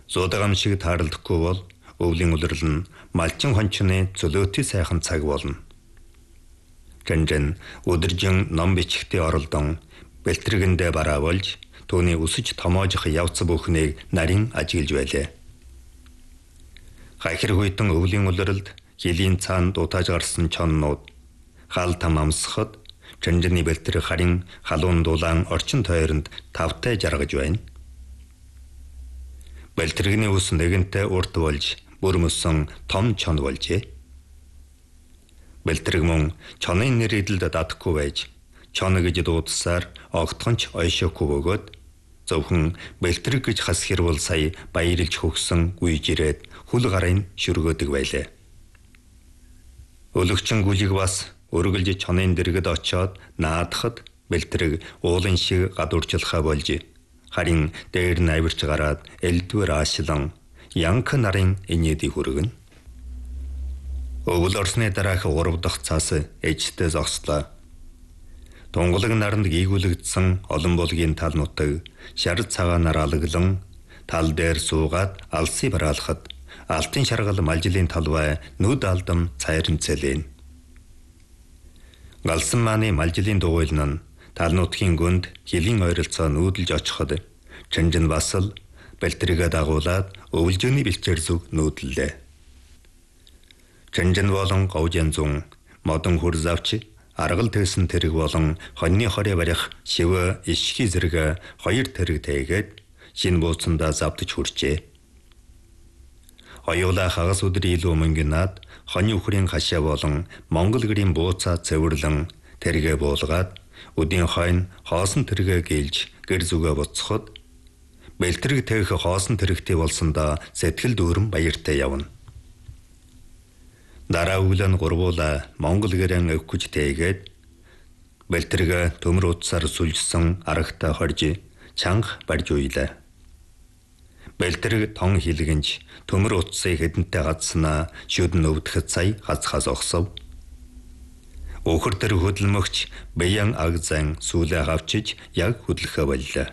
Зуудагам шиг таарлахгүй бол өвлийн улирал нь малчин хончны зөлөөтэй сайхан цаг болно. Жанжин өдөржин ном бичгтээ оролдон бэлтрэгэндээ бараа болж түүний өсөж томоожих явц бүхнийг нарийн ажиглж байлаа. Хахир хүйтэн өвлийн улиралд хилийн цаан дутааж гарсан чоннууд хал там амсахад Жанжины бэлтрэг харин халуун дулаан орчин тойронд тавтай жаргаж байна. Бэлтрэгний ус нэгэнтээ урт болж бүр мөсөн том чон болжээ. Бэлтрэг мөн чоны нэрийдэлд дадахгүй байж чон гэж дуудсаар огтхонч ойшоогүй бөгөөд зөвхөн бэлтрэг гэж хас хэрвэл сая баярлж хөгсөн үеж ирээд хүл гарыг шүргөөдөг байлаа. Өлөгчин гүлийг бас өргөлж чонын дэргэд очоод наадахад бэлтрэг уулын шиг гадуурчлахаа болж харин дээр нь авирч гараад элдвэр аашлан янк нарын инээдийг хүргэнэ. Өвөл орсны дараах 3 дахь цаас ээжтэй зогслоо. Тунгалаг наранд гийгүүлэгдсэн олон булгийн тал нутаг шар цагаанаар алаглан тал дээр суугаад алсыг бараалахад алтын шаргал малжилын талбай нүд алдам цайрнцэлэн. Галсан мааны малжилын дугуйлн нь тал нутгийн гүнд хилийн ойролцоо нүүдэлж очиход Жанжин бас л бэлтрэгээ дагуулад өвөлжөөний бэлчээр зүг нүүдлээ. Жанжин болон говжанзун модон хурзавч аргал төсөн тэрэг болон хоньны хорой барих шивэ ишхи зэрэг 2 тэрэг тээгээд шин бууцандаа завдж хүрчээ. Оюула хагас өдрийн илүү мөнгөнаад хоньны үхрийн хашаа болон Монгол гэрийн бууцаа цэвэрлэн тэргээ буулгаад өдийн хойно хоосон тэргээ гэлж гэр зүгээ буцход бэлтрэг тээх хоосон тэрэгтэй болсондоо сэтгэл дүүрэн баяртай явна. Дараа өглөө гурвуула Монгол гэрэн өвгөж тээгээд бэлтрэг төмөр утсаар сүлжсэн арагтаа хорж чанга барж уйлаа. Бэлтрэг тон хилгэнж төмөр утсыг хэдэнтэй гадснаа шүдэн өвдөхөд сая гацхаас огсов. Өхөр төр хөдөлмөгч Баян Агзан сүүлээ авчиж яг хөдлөхөө боллоо.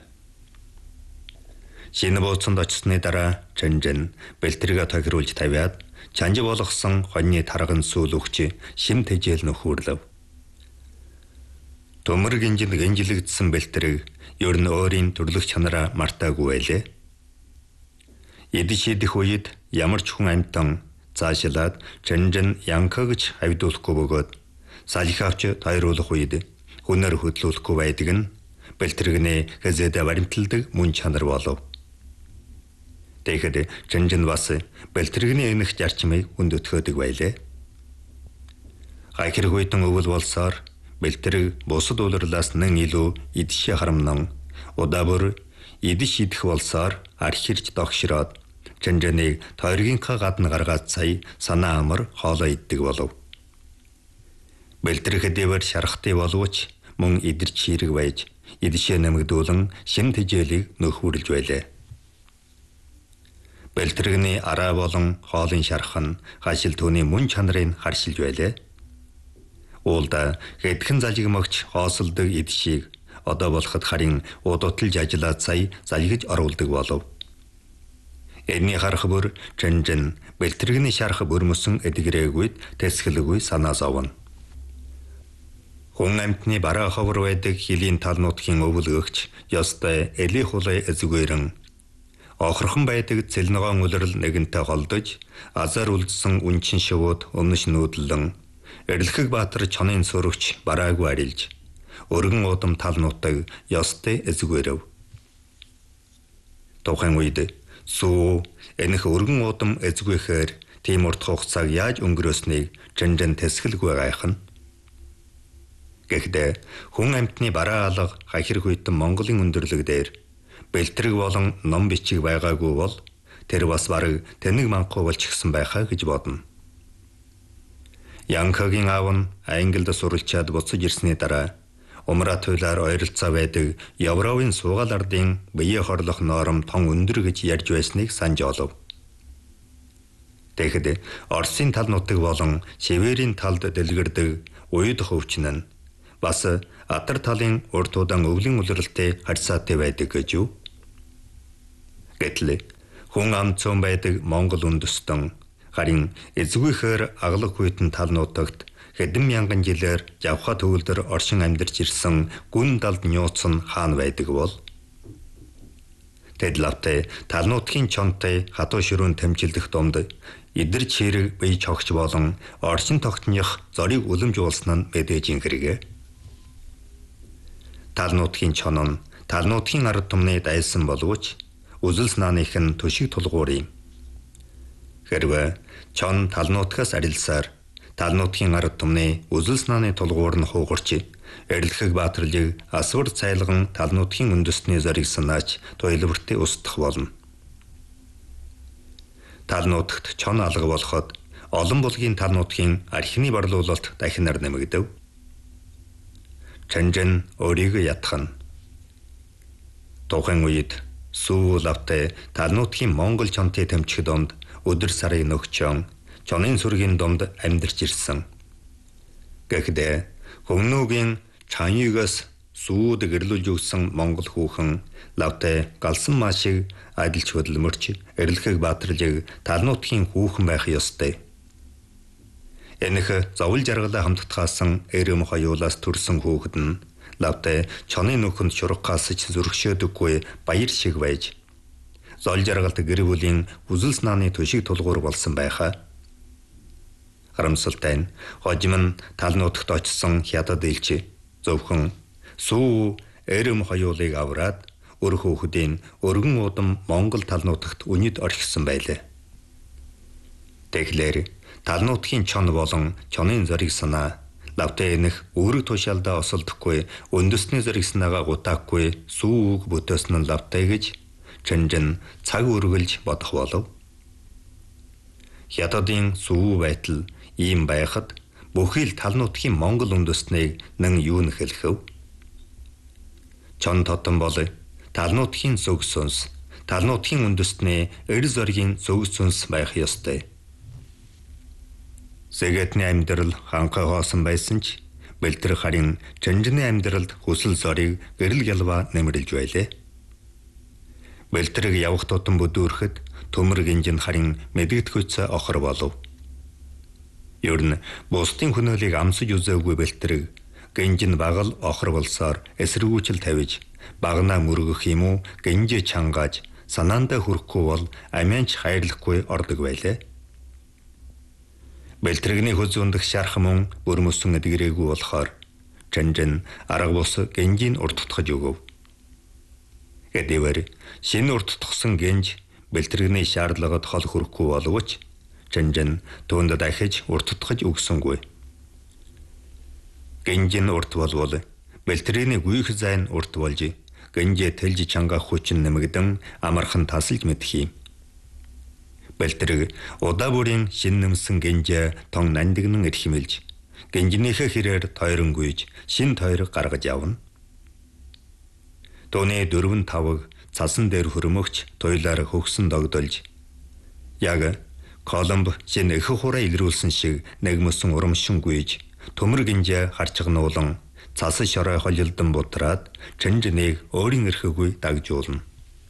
Шинэ бууцанд очсны дараа Жанжин бэлтрэгээ тохируулж тавиад чанж болгосон хоньны тарган сүүл өгч шим тэжээл нөхөрлөв. Төмөр гинжинд гинжилэгдсэн бэлтрэг ер нь өөрийн төрлөх чанараа мартаагүй байлээ. Идэж идэх үед ямар ч хүн амьтан цаашлаад Жанжин янка гэж хавьдуулахгүй бөгөөд салхи авч тойруулах үед хүнээр хөдлүүлэхгүй байдаг нь бэлтрэгний газетэ баримталдаг мөн чанар болов. Тэгэхэд Жанжин бас бэлтрэгний энэх зарчмыг хүндэтгэдэг байлээ. Хахир хүйтэн өвөл болсоор бэлтрэг бусад улирлаас нэн илүү идшээ харамнан удаа бүр идэж идэх болсоор архирч догшроод Жанжиныг тойргийнхаа гадна гаргаад сая санаа амар хоолоо иддэг болов. Бэлтрэг хэдийгээр шархтай боловч мөн идэрч хэрэг байж идшээ нэмэгдүүлэн шим тэжээлийг нөхөрлж байлаа. Бэлтрэгний араа болон хоолын шарх нь хашил түүний мөн чанарыг харшилж байлаа. Уулда хэдхэн залгимагч хоосолдог идшийг одоо болоход харин удуталж ажиллаад сая залгиж оруулдаг болов. Эний харах бүр Жанжин бэлтрэгний шарх бүрмөсөн эдгрээгүйд тэсгэлгүй санаа зовно. Хүн амьтны бараа ховор байдаг хилийн тал нутгийн өвөлгөгч ёстой эли хулай эзгээрэн охорхон байдаг цэлногоон улирал нэгэнтэй холдож азар үлдсэн үнчин шивүүд өмнөш нүүдлэн эрлэхэг баатар чонын сүрөгч бараагүй арилж өргөн удам тал нутаг ёстой эзгээрв. Тухайн үед сүү энэх өргөн удам эзгүйхээр тийм урт хугацааг яаж өнгөрөөснийг Жанжин тэсгэлгүй гайхна. Гэхдээ хүн амьтны бараа алга хахир хүйтэн Монголын өндөрлөг дээр бэлтрэг болон ном бичиг байгаагүй бол тэр бас бараг тэнэг манхуу болчихсон байхаа гэж бодно. Янкагийн аав нь Англид суралцаад буцаж ирсний дараа Умраа туйлаар ойролцоо байдаг Европын суугаал ардын бие хорлох ноором тон өндөр гэж ярьж байсныг санаж олов. Тэгэхэд Оросын тал нутаг болон Северийн талд дэлгэрдэг уяд хөвчин нь бас Атар талын урт удаан өвлийн улиралтай харьцаатай байдаг гэж юу? Гэтэл хүн ам цөөн байдаг Монгол үндэстэн харин эзгүйхээр аглах хүйтэн тал нутагт хэдэн мянган жилээр Жавха төвлөр оршин амьдарч ирсэн гүн далд нууцсан хаан байдаг бол Тэдлавтэй тал нутгийн чонтой хатуу ширүүн тэмцэлдэх домд идэрч хэрэг бие чогч болон оршин тогтных зориг үлэмжуулсан нь мэдээж хэрэг. Тал нутгийн чон нь тал нутгийн ард түмний дайсан боловч үзэл санааных нь төшиг тулгуур юм. Хэрвээ чон тал нутгаас арилсаар тал нутгийн ард түмний үзэл санааны тулгуур нь хуугарч Эрэлхэг Баатарлыг асуур цайлган тал нутгийн үндэстний зориг санаач туйлбартай устдах болно. Тал нутагт чон алга болоход олон булгийн тал нутгийн архины барлуулалт дахинаар нэмэгдэв. Чанжин өөрийгөө ятгах нь. Тухайн үед Сүү лавтай тал нутгийн Монгол чонтой тэмцэх донд өдөр сарын нөгчөн чонын сүргийн донд амьдарч ирсэн. Гэхдээ Хүмүүгийн Чаньюгаас Сүүд гэрлүүлж өгсөн Монгол хүүхэн лавтай галсан маашиг адилч хөдөлмөрч Эрэлхэг Баатарлыг тал нутгийн хүүхэн байх ёстой. Энэх зовлон жаргалаа хамтдахаасан эрэм хоёулаас төрсэн хүүхэд нь лавтай чоны нүхэнд шургахаас ч зөргшөөдөггүй баяр шиг байж зол жаргалт гэр бүлийн үзэл санааны төшиг тулгуур болсон байхаа. Харамсалтай нь хожим нь тал нутагт очсон хятад элч зөвхөн Сүү эрэм хоёулыг авраад өр хүүхдийн өргөн удам Монгол тал нутагт үнэд орхисон байлээ. Тэгэхээр тал нутгийн чон болон чонын зориг санаа лавтай энэх өөрөг тушаалдаа осолдохгүй үндэсний зориг санаагаа гутаахгүй Сүүг бүтээсэн нь лавтай гэж Чанжин цаг үргэлж бодох болов. Хятадын Сүү байтал ийм байхад бүхий л тал нутгийн Монгол үндэстнийг нэн юу н хэлэв. Чон тотон бол тал нутгийн зөв сүнс, тал нутгийн үндэстний эр зоригийн зөв сүнс байх ёстой. Сэгэтний амьдрал ханхай хоосон байсан ч бэлтэр харин Чанжины амьдралд хүсэл зориг гэрэл гялва нэмэрлж байлээ. Бэлтрэг явах тутам бүдүүрхэд төмөр гинжин харин мэдгэдгүйцэ охор болов. Ер нь бусдын хөнөөлийг амсаж үзээгүй бэлтрэг гинжин багал охор болсоор эсэргүүцэл тавиж багнаа мөргөх юм уу гинжээ чангааж санаандаа хүрэхгүй бол амианч хайрлахгүй ордог байлээ. Бэлтрэгний хөз өндөх шарх мөн бүрмөсөн эдгэрээгүй болохоор Чанжин арга бус гинжийн урд тутгаж өгөв. Эдгээр шинэ урд тутгсан гинж бэлтрэгний шаардлагад хол хүрэхгүй боловч Чанжин түүнд дахиж урд тутгаж өгсөнгүй. Гинжин урд болвол бэлтрэгний гүйх зайн урд болж гинжээ тэлж чангаах хүчин нэмэгдэн амархан тасалж мэдэх юм. Бэлтрэг удаа бүрийн шин нэмсэн гинжээ тон нандигнан эрхэмэлж гинжнийхээ хэрээр тойрон гүйж шин тойр гаргаж явна. Тооны 4-5 цасан дээр хөрмөгч туйлаар хөгсөн догдолж яг Колумб шинэ их хураа илрүүлсэн шиг нэгмөсөн урамшин гүйж төмөр гинжээ харчгнуулан цас шорой холилдон бутраад Чанжиныг өөрийн эрхэгүй дагжуулна.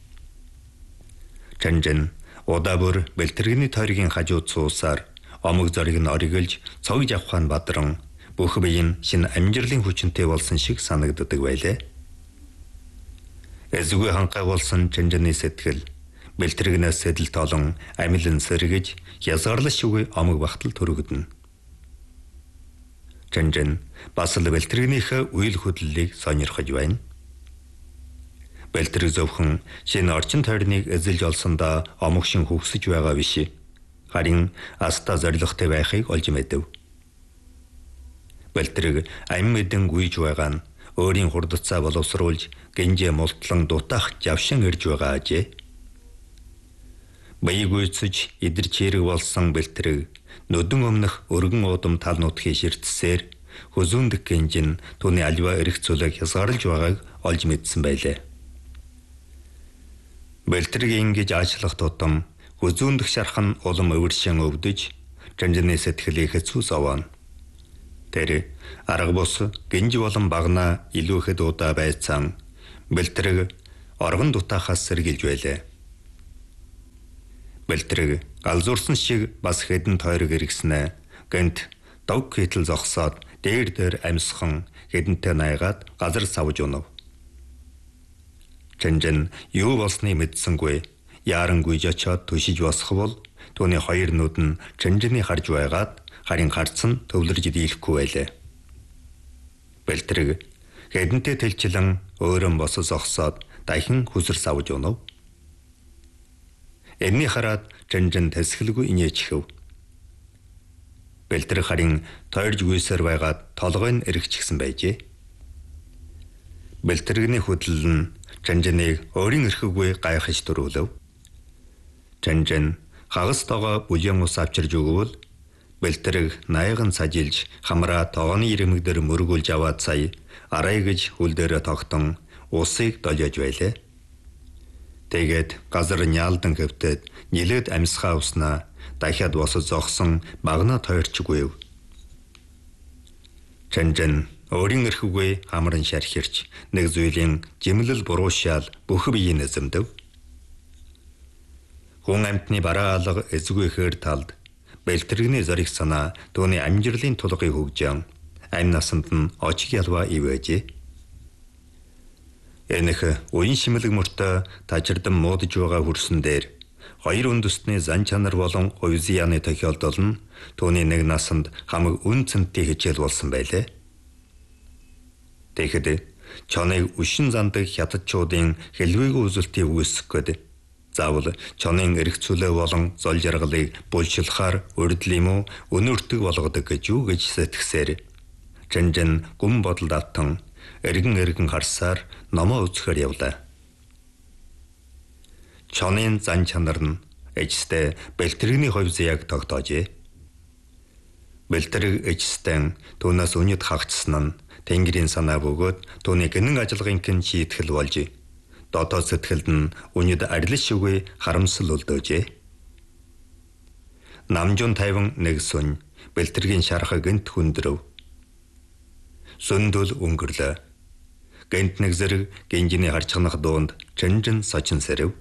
Чанжин удаа бүр бэлтрэгний тойргийн хажууд суусаар омог зориг нь оригэлж цогж авахын бадран бүх бие нь шинэ амжилтын хүчинтэй болсон шиг санагддаг байлээ. Эзгүй ханхай болсон Чанжины сэтгэл бэлтрэгнээс сэдэлт олон амилан сэргэж хязгаарлаж шүгэ омог бахтал төрөгдөнө. Чанжин бас л бэлтрэгнийхээ үйл хөдлөлийг сонирхож байна. Бэлтрэг зөвхөн шинэ орчин тойрныг эзэлж олсондоо омог шин хөвсөж байгаа биш. Харин аста зоригтой байхыг олж мэдэв. Бэлтрэг ам мэдэн гүйж байгаа нь өөрийн хурдцаа боловсруулж гинжээ мултлан дутаах жавшин ирж байгаа ажээ. Баягүйцэж идэрч хэрэг болсон бэлтрэг нүдэн өмнөх өргөн удам тал нутгийн ширтсээр хөзүүндөх гинжин түүний альва эрх зүйлийг хязгаарлаж байгааг олж мэдсэн байлээ. Бэлтрэг ингэж аачлах тутам хөзүүндөх шархан улам өвөршин өвдөж Чанжины сэтгэлийг хэцүү зовоно. Тэр арга бус гинж болон багнаа илүү ихэд удаа байцаан бэлтрэг оргон дутаахаас сэргийлж байлээ. Бэлтрэг галзуурсан шиг бас хэдэн тойрог эргэснэ. Гэнт дог хитл зогсоод дээр амьсхан хэдэнтэй найгаад газар савж унав. Чэнжэн юу болсныг мэдсэнгүй. Яарангүй очоод төшиж босох бол түүний хоёр нүд нь Чэнжэний харж байгаад харин гарц нь төвлөрж дийлэхгүй байлээ. Бэлтрэг хэдэнтэй тэлчлэн өөрөө босож зогсоод дахин хүсэр савж унав. Энэний хараад Чэнжэн тэсгэлгүй инээчихв. Бэлтрэг харин тойрж гүйсээр байгаад толгойн эргэчихсэн байжээ. Бэлтрэгний хөдлөл нь Чэнжэнийг өөрийн эрхэггүй гайхаж дөрвөлөв. Чэнжэн хагас тоогоо бүлээн ус авчирж өгвөл Бэлтрэг наяган сажилж хамраа тоогооны ирэмэг дээр мөргүүлж аваад сая арай гэж хөл дээрээ тогтон усыг долиож байлаа. Тэгээд газар няалдан хөвтөд нилээд амьсгаа уснаа дахиад босож зогсон багна тойрчгүй. Чэнжэн өөрийн эрхүгүй хамран шархирч нэг зүйлийн жимлэл буруушаал бүх биеийг эзэмдэв. Хүн амьтны бараа алга эзгүйхээр талд Бэлтрэгний зориг санаа түүний амжилтын тулгыг хөгжөн амь насанд нь очиг ялва ивэжээ. Энэх уян шимэлэг мөртөө тажирдан муудж байгаа хүрсэн дээр хоёр үндэстний зан чанар болон хувьзяаны тохиолдол нь түүний нэг насанд хамаг үн цэнтэй хичээл болсон байлээ. Тэгэхэд чоныг өшин зандаг хятадчуудын хэлвээгүү үзэлтийг үүсгэх гээд заавал чонын эрх цөлөө болон зол жаргалыг булшилахаар урдл юм уу өнөртөг болгодог гэж юу гэж сэтгсээр Чэнжэн гүн бодолд автан эргэн харсаар номоо үзэхээр явлаа. Чонын зан чанар нь эжстэй Бэлтрэгний хувьзяаг тогтоожээ. Бэлтрэг эжстэй түүнээс үнэт хагцсан нь Тэнгэрийн санаа бөгөөд түүний гинэн ажиллагын шийтгэл болж дотоод сэтгэлд нь үнэд арилж шүгүй харамсал үлдээжээ. Намжун 51 сүн Бэлтрэгийн шархаг гэнт хүндрөв. Сүндөл өнгөрлөө. Гэнт нэг зэрэг гинжиний харчхнах дуунд Чэнжэн сочин сэрэв.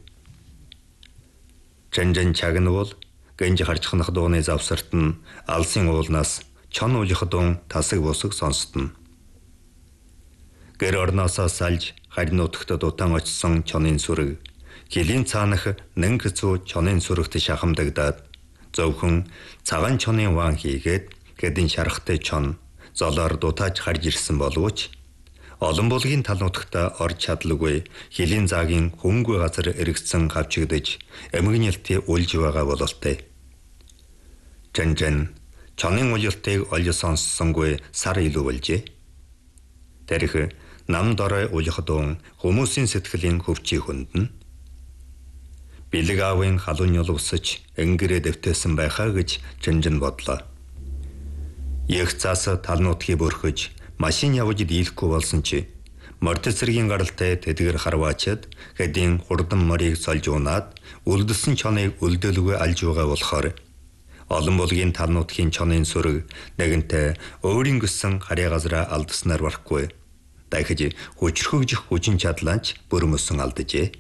Чэнжэн чагнавал гинж харчхнах дууны завсарт нь алсын уулнаас чон уулих дуун тасаг бусаг сонстно. Гэр орноосоо салж харин нутагт дутан очсон чонын сүрэг хилийн цаанах нэнг зүү чонын сүрэгт шахамдагдаад зөвхөн цагаан чонын ван хийгээд гэдэн шархтай чон золоор дутааж харж ирсэн боловч олон булгийн тал нутагта орж чадлагүй хилийн заагийн хөнгөө газар эргэцсэн хавчигдэж эмгэнэлтээ үлж байгаа бололтой. Чэнжэн чонын уялтыг олж сонссонгүй сар илүү болжээ. Тэрх нам дорой улих дуун хүмүүсийн сэтгэлийн хөвчийг хүндэн. Бэлэг аавын халуун ёл усаж энгэрээ дэвтээсэн байхаа гэж Чэнжэн бодлоо. Их цаас тал нутгийг бөрхөж машин явж дийлэхгүй болсон чи морд цэргийн гаралтай тэдгэр харваачаад хэдийн хурдан морийг сольж унаад үлдсэн чоныг үлдээлгүй алж байгаа болохоор олон булгийн тал нутгийн чонын сүрэг нэгэнтээ өөрийн гисэн харьяа газараа алдаснаар барахгүй. Дахиж хүчрхэгжих хүчин чадлаач бүрмөсөн алдажээ.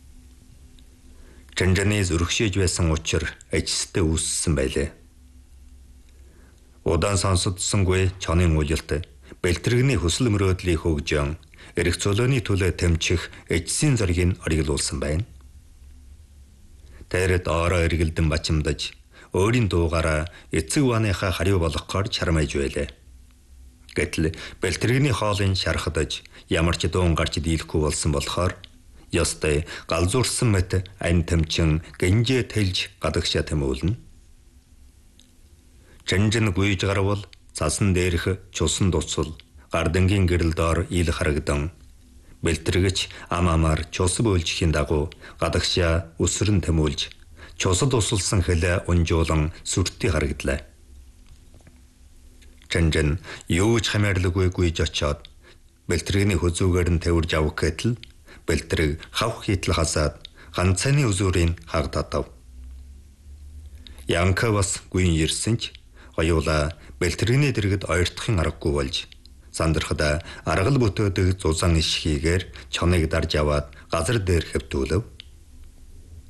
Чэнжэний зүрхшээж байсан учир эцэстээ үүссэн байлээ. Удаан сонсодсонгүй чонын уялт Бэлтрэгний хүсэл мөрөөдлийг хөгжөн эрх цөлөөний төлөө тэмчих эцсийн зоргийг ориглуулсан байна. Тэрд ороо эргэлдэн бачимдаж өөрийн дуугаараа эцэг вааныхаа хариу болгохоор чармайж байлаа. Гэтэл Бэлтрэгний хоолын шархадаж ямар ч дуун гарч дийлэхгүй болсон болохоор ёстой галзуурсан мэт ань тэмчин гинжээ тэлж гадагшаа тэмүүлнэ. Чэнжэн гүйж гарвал цасан дээрх чусан дуцал гардангийн гэрэл доор ил харагдан Бэлтрэгч амаар чус бөөлжихийн дагуу гадагшаа өсрөн тэмүүлж чусад усалсан хөлөө унжуулан сүртэй харагдлаа. Чэнжэн юу ч хамаарлаггүй гүйж очоод Бэлтрэгний хөзүүгээр нь тавирж авах гэтэл Бэлтрэг хавх хитл хасаад ганцааны үзүүрийн хаг татав. Янка бас гүйн ирсэн ч гоёула Бэлтрэгний дэргэд ойртохын аргагүй болж сандрахада аргал бүтөөдөг зузаан иш хийгээр чоныг дарж аваад газар дээр хэвтүүлв.